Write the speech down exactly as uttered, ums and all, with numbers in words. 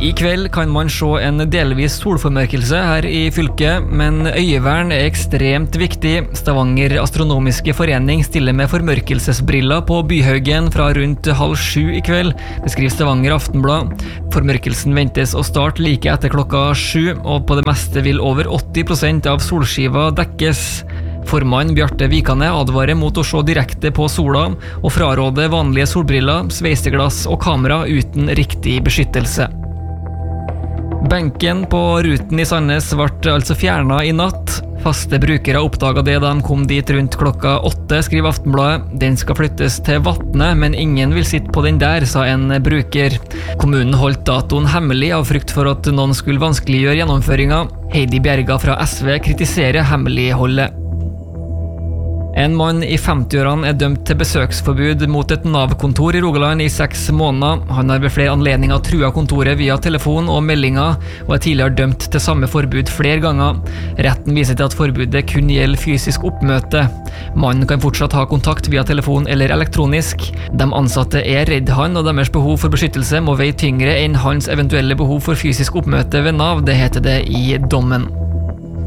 I kveld kan man se en delvis solformørkelse her i fylket, men øyevern er ekstremt viktig. Stavanger Astronomiske Forening stiller med formørkelsesbriller på Byhaugen fra rundt halv sju i kveld, beskriver Stavanger Aftenblad. Formørkelsen ventes å starte like etter klokka sju, og på det meste vil over åtti prosent av solskiva dekkes. Formann Bjarte Vikane advarer mot å se direkte på sola, og fraråder vanlige solbriller, sveiseglass og kamera uten riktig beskyttelse. Benken på Ruten i Sandnes ble altså fjernet i natt. Faste brukere oppdaget det da de kom dit rundt klokka åtte, skriver Aftenbladet. Den skal flyttes til Vatne, men ingen vil sitte på den der, sa en bruker. Kommunen holdt datoen hemmelig av frykt for at noen skulle vanskeliggjøre gjennomføringen. Heidi Bjerga fra S V kritiserer hemmeligholdet. En mann i femtiårene er dømt til besøksforbud mot et Nav-kontor i Rogaland i seks måneder. Han har ved flere anledninger trua kontoret via telefon og meldinger, og er tidligere dømt til samme forbud flere ganger. Retten viser til at forbudet kun gjelder fysisk oppmøte. Mannen kan fortsatt ha kontakt via telefon eller elektronisk. De ansatte er redd han, og deres behov for beskyttelse må veie tyngre enn hans eventuelle behov for fysisk oppmøte ved Nav, det heter det i dommen.